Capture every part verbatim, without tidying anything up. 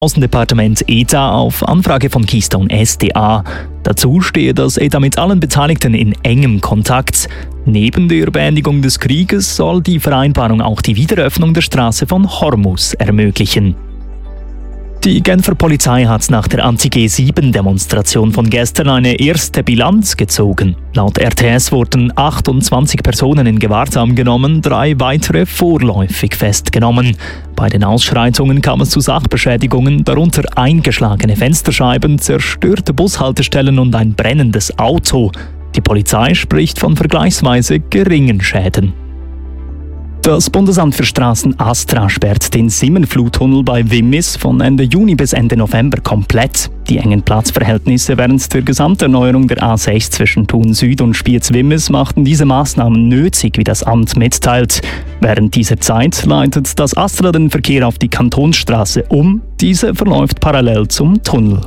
Außendepartement E T A auf Anfrage von Keystone S D A. Dazu stehe das E T A mit allen Beteiligten in engem Kontakt. Neben der Beendigung des Krieges soll die Vereinbarung auch die Wiederöffnung der Straße von Hormuz ermöglichen. Die Genfer Polizei hat nach der Anti-G sieben Demonstration von gestern eine erste Bilanz gezogen. Laut R T S wurden achtundzwanzig Personen in Gewahrsam genommen, drei weitere vorläufig festgenommen. Bei den Ausschreitungen kam es zu Sachbeschädigungen, darunter eingeschlagene Fensterscheiben, zerstörte Bushaltestellen und ein brennendes Auto. Die Polizei spricht von vergleichsweise geringen Schäden. Das Bundesamt für Straßen Astra sperrt den Simmenfluttunnel bei Wimmis von Ende Juni bis Ende November komplett. Die engen Platzverhältnisse während der Gesamterneuerung der A sechs zwischen Thun Süd und Spiez-Wimmis machten diese Maßnahmen nötig, wie das Amt mitteilt. Während dieser Zeit leitet das Astra den Verkehr auf die Kantonsstraße um. Diese verläuft parallel zum Tunnel.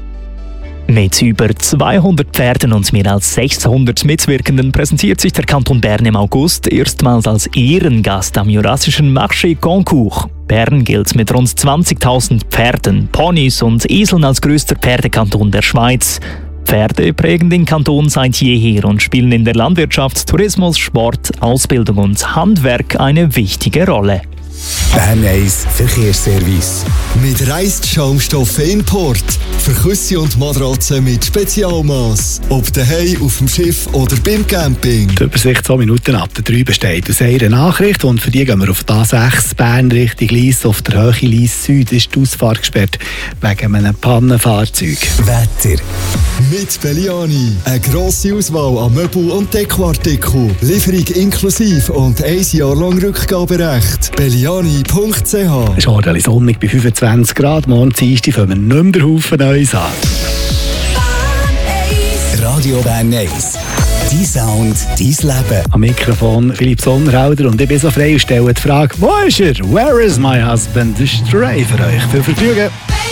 Mit über zweihundert Pferden und mehr als sechshundert Mitwirkenden präsentiert sich der Kanton Bern im August erstmals als Ehrengast am Jurassischen Marché Concours. Bern gilt mit rund zwanzigtausend Pferden, Ponys und Eseln als größter Pferdekanton der Schweiz. Pferde prägen den Kanton seit jeher und spielen in der Landwirtschaft, Tourismus, Sport, Ausbildung und Handwerk eine wichtige Rolle. Bern eins Verkehrsservice. Mit Reisschaumstoff Import. Für Küsse und Matratzen mit Spezialmaß. Ob daheim, auf dem Schiff oder beim Camping. Die Übersicht zwei Minuten ab der drei besteht aus einer Nachricht. Und für die gehen wir auf die A sechs Bern Richtung Lyss. Auf der Höhe Lyss Süd ist die Ausfahrt gesperrt wegen einem Pannenfahrzeug. Wetter. Mit Belliani. Eine grosse Auswahl an Möbel- und Dekoartikeln. Lieferung inklusive und ein Jahr lang Rückgaberecht. belliani punkt c h. Es ist ordentlich sonnig bei fünfundzwanzig Grad. Morgen Dienstag fangen wir nicht mehr den Haufen Neues an. Radio Bern eins. Dein Sound, dein Leben. Am Mikrofon Philipp Sonnerhalder und ich bin so frei und stelle die Frage, wo ist er? Where is my husband? Das ist Stray für euch. Viel Vergnügen.